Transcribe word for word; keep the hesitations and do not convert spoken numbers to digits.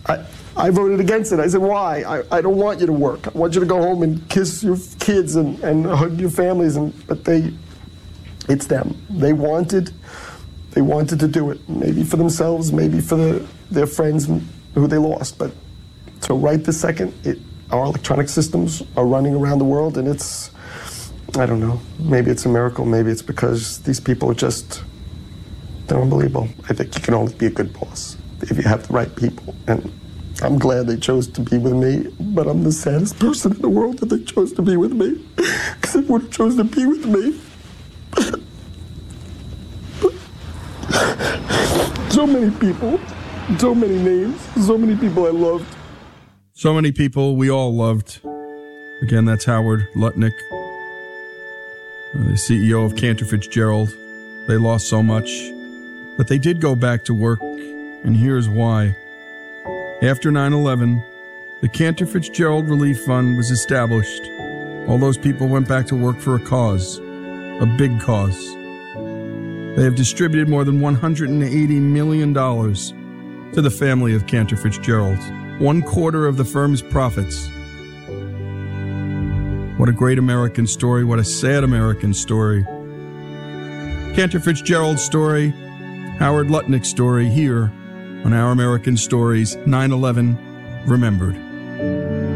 I, I voted against it. I said, why? I, I don't want you to work. I want you to go home and kiss your kids and, and hug your families. And but they, it's them. They wanted, they wanted to do it. Maybe for themselves, maybe for the, their friends who they lost. But so right this second, it, our electronic systems are running around the world, and it's, I don't know. Maybe it's a miracle. Maybe it's because these people are just, they're unbelievable. I think you can only be a good boss if you have the right people. And I'm glad they chose to be with me, but I'm the saddest person in the world that they chose to be with me, because they would have chosen to be with me. So many people, so many names, so many people I loved. So many people we all loved. Again, that's Howard Lutnick, uh, the C E O of Cantor Fitzgerald. They lost so much, but they did go back to work, and here's why. After nine eleven, the Cantor Fitzgerald Relief Fund was established. All those people went back to work for a cause, a big cause. They have distributed more than one hundred eighty million dollars to the family of Cantor Fitzgerald, one quarter of the firm's profits. What a great American story, what a sad American story. Cantor Fitzgerald's story, Howard Lutnick's story here on Our American Stories nine eleven Remembered.